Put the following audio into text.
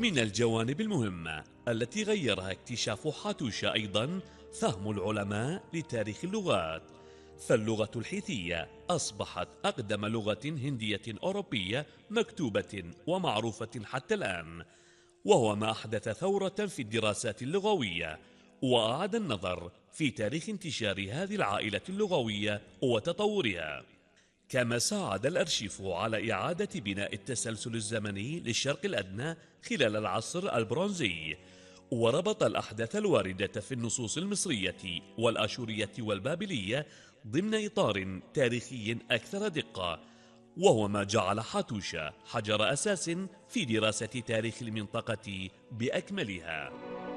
من الجوانب المهمة التي غيرها اكتشاف حاتوشا أيضا فهم العلماء لتاريخ اللغات، فاللغة الحيثية أصبحت أقدم لغة هندية أوروبية مكتوبة ومعروفة حتى الآن، وهو ما أحدث ثورة في الدراسات اللغوية وأعاد النظر في تاريخ انتشار هذه العائلة اللغوية وتطورها. كما ساعد الأرشيف على إعادة بناء التسلسل الزمني للشرق الأدنى خلال العصر البرونزي، وربط الأحداث الواردة في النصوص المصرية والآشورية والبابلية ضمن إطار تاريخي أكثر دقة، وهو ما جعل حاتوشا حجر أساس في دراسة تاريخ المنطقة بأكملها.